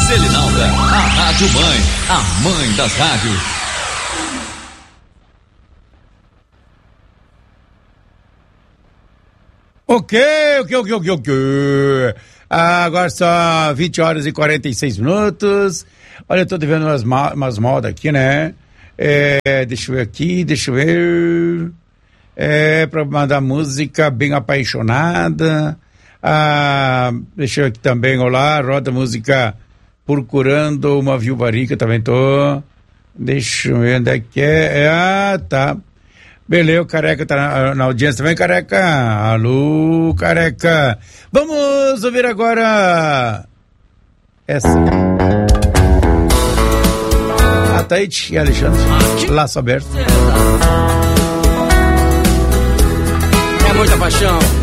Selinalda, a Rádio Mãe, a mãe das rádios. Ok. Agora só 20 horas e 46 minutos. Olha, eu tô devendo umas modas aqui, né? Deixa eu ver aqui, pra mandar música bem apaixonada. Deixa eu ver aqui também, olá, roda música Procurando uma Viúva Rica, também tô. Deixa eu ver onde é que é. Tá. Beleza, o Careca tá na audiência também, Careca. Alô, Careca. Vamos ouvir agora essa. A Taite e Alexandre, Laço Aberto. É muita paixão.